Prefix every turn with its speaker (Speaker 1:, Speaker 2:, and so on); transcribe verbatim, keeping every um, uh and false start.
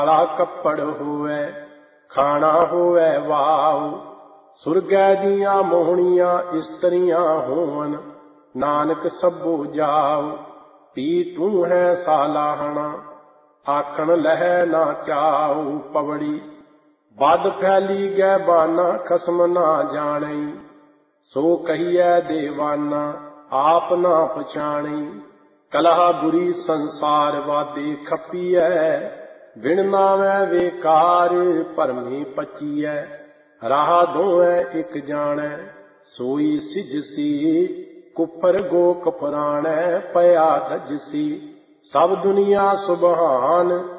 Speaker 1: काला कपड़ होवे खाना होवे वाव। सुरगै दियां मोहनियां इस्त्रियां होवन नानक सब्बो जाओ। पी तू है सालाहना आखन लह ना चाओ। पवड़ी बद फैली गै बाना खसम ना जाने। सो कहिए देवाना आप ना पछाणी। कलह बुरी संसार वादे खपीऐ बिन नावै बेकार भरमी पचीऐ। राह दोए एक जाने सोई सिजसी कुफर गो कफराणै पया धजसी। सब दुनिया सुबहान